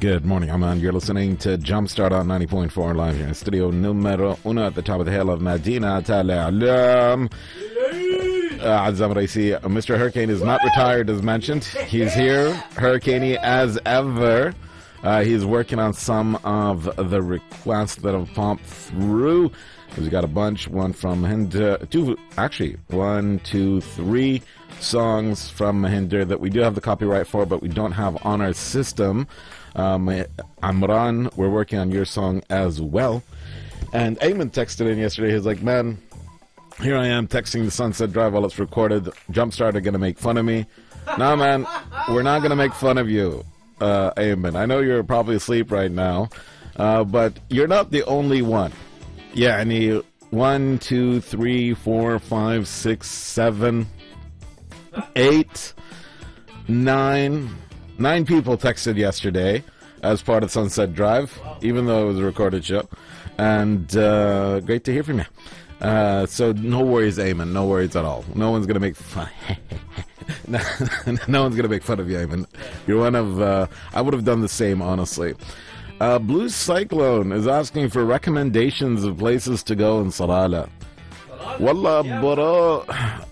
Good morning, Aman. You're listening to Jumpstart on 90.4 live here in studio numero uno at the top of the hill of Medina Al-Alam. Azam Raisi, Mr. Hurricane is not retired as mentioned. He's here, Hurricane as ever. He's working on some of the requests that have popped through. He's got a bunch, one from Mahinder, one, two, three songs from Mahinder that we do have the copyright for, but we don't have on our system. Amran, we're working on your song as well. And Ayman texted in yesterday. He's like, man, here I am texting the Sunset Drive while it's recorded. Jumpstart are going to make fun of me. Nah, man, we're not going to make fun of you, Ayman. I know you're probably asleep right now, but you're not the only one. Yeah, I need 1, 2, 3, 4, 5, 6, 7, 8, 9 people texted yesterday as part of Sunset Drive, even though it was a recorded show. And great to hear from you. So no worries, Ayman. No worries at all. No one's going to make fun. No one's going to make fun of you, Ayman. You're one of... I would have done the same, honestly. Blue Cyclone is asking for recommendations of places to go in Salalah. Wallah, bro.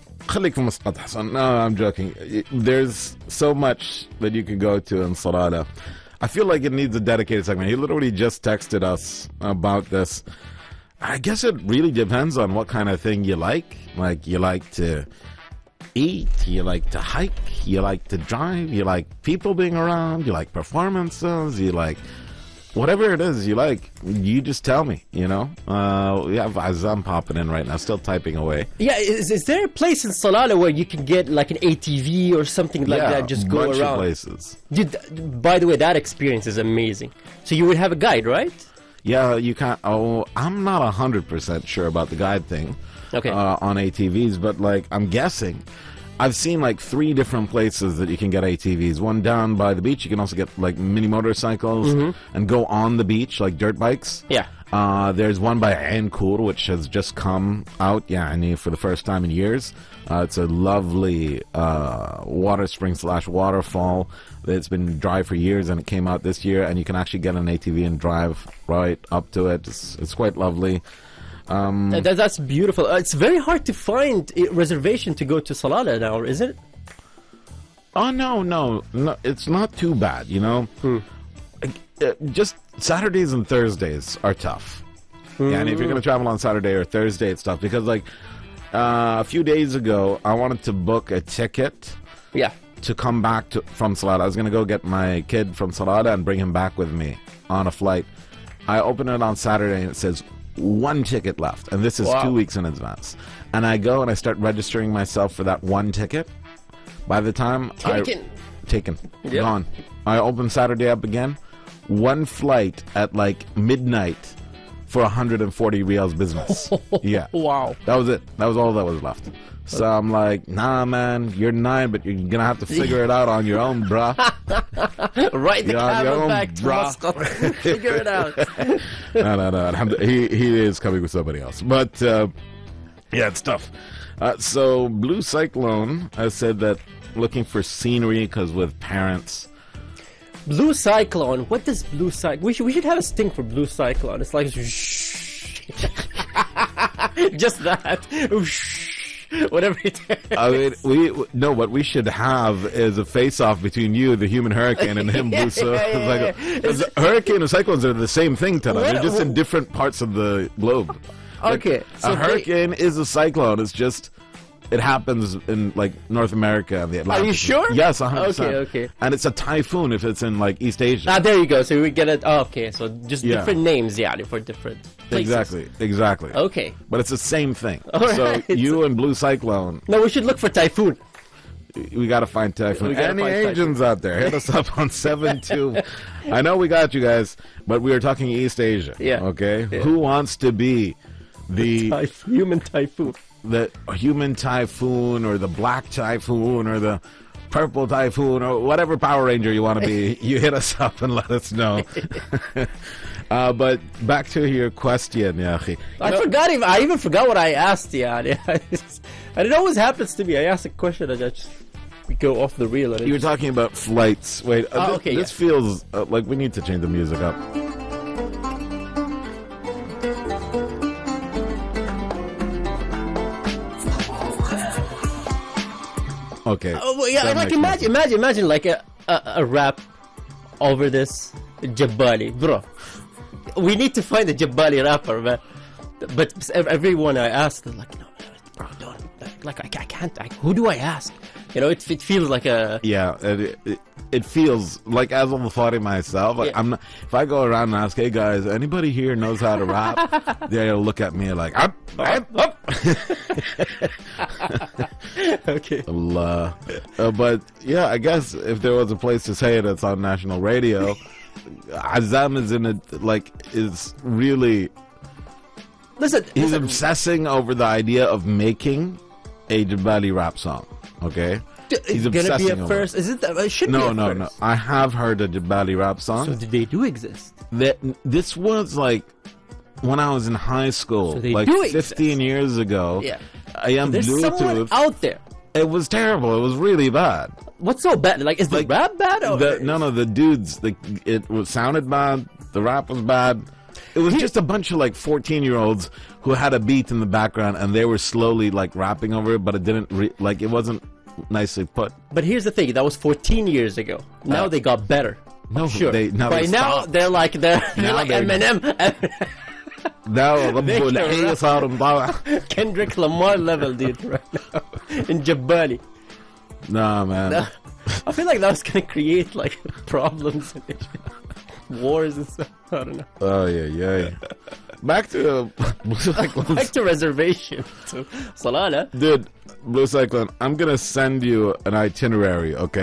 No, I'm joking. There's so much that you can go to in Salalah. I feel like it needs a dedicated segment. He literally just texted us about this. I guess it really depends on what kind of thing you like. Like, you like to eat, you like to hike, you like to drive, you like people being around, you like performances, you like... Whatever it is you like, you just tell me, you know? We have Azam popping in right now, still typing away. Yeah, is there a place in Salalah where you can get like an ATV or something like that, just go around? Yeah, a bunch of places. Dude, by the way, that experience is amazing. So you would have a guide, right? Yeah, you can't... Oh, I'm not 100% sure about the guide thing on ATVs, but like, I'm guessing... I've seen like 3 different places that you can get ATVs. One down by the beach. You can also get like mini motorcycles and go on the beach, like dirt bikes. Yeah. There's one by Ain Kur, which has just come out, for the first time in years. It's a lovely water spring / waterfall. It's been dry for years, and it came out this year. And you can actually get an ATV and drive right up to it. It's quite lovely. That's beautiful. It's very hard to find a reservation to go to Salalah now, is it? Oh, no, it's not too bad, you know? Just Saturdays and Thursdays are tough. Yeah, and if you're going to travel on Saturday or Thursday, it's tough. Because, like, a few days ago, I wanted to book a ticket to come back from Salalah. I was going to go get my kid from Salalah and bring him back with me on a flight. I open it on Saturday, and it says... 1 ticket left, and this is 2 weeks in advance. And I go and I start registering myself for that 1 ticket. By the time taken, gone. I open Saturday up again. 1 flight at like midnight for 140 riyals business. Yeah, wow. That was it. That was all that was left. So I'm like, nah, man, you're 9, but you're gonna have to figure it out on your own, bruh. Right, the camel back to Moscow. Figure it out. No. He is coming with somebody else. But, yeah, it's tough. So, Blue Cyclone has said that looking for scenery because with parents. Blue Cyclone? What does Blue Cyclone... We should have a sting for Blue Cyclone. It's like... Just that. Whatever it is. I mean, what we should have is a face-off between you, the human hurricane, and him, Busa. Hurricane and cyclones are the same thing to us. They're just in different parts of the globe. Okay. Like, so a hurricane is a cyclone. It's just... It happens in, like, North America and the Atlantic. Are you sure? Yes, 100%. Okay. And it's a typhoon if it's in, like, East Asia. There you go. So we get it. Okay, so just different names, for different places. Exactly. Okay. But it's the same thing. Right. So you and Blue Cyclone... No, we should look for typhoon. We got to find typhoon. Any Asians out there, hit us up on 72. I know we got you guys, but we are talking East Asia. Yeah. Okay? Yeah. Who wants to be the... human typhoon? The human typhoon or the black typhoon or the purple typhoon or whatever Power Ranger you want to be, you hit us up and let us know. But back to your question, Yahi. I even forgot what I asked, It always happens to me. I ask a question and I just go off the reel. And You were talking about flights. Wait, okay, this feels like we need to change the music up. Okay. Oh, well, yeah, that like makes more imagine like a rap over this Jabali, bro. We need to find a Jabali rapper, man. But everyone I ask, they're like, no, bro, don't. Like, I can't. Who do I ask? You know, it feels like a. Yeah, it feels like, as I'm thought myself. Like, Yeah. I'm not, if I go around and ask, hey guys, anybody here knows how to rap? They'll look at me like, up. Okay. But yeah, I guess if there was a place to say it, it's on national radio. Azam is in it, like, is really. Listen, He's obsessing over the idea of making a Jabali rap song. Okay, he's gonna be obsessing a over first. Is it? It should be No, a no, first. no. I have heard a Jabali rap song. So did they do exist? This was like when I was in high school, So they like do 15 exist. years ago. Yeah. I am There's someone Bluetooth. out there. It was terrible. It was really bad. What's so bad? Like, is the Like, rap bad? Or No, the dudes. It sounded bad. The rap was bad. It was just a bunch of like 14-year-olds who had a beat in the background and they were slowly like rapping over it, but it didn't it wasn't nicely put. But here's the thing. That was 14 years ago. Now they got better. No, Sure. now By they now stopped. they're like Now they're- Eminem, Now They can rap. صار Kendrick Lamar level, dude, right now in Jabali. Nah, man. I feel like that was gonna create like problems and wars and stuff. I don't know. Oh yeah. Back to Blue Cyclones. Back to reservation to Salala. Dude, Blue Cyclone, I'm gonna send you an itinerary, okay?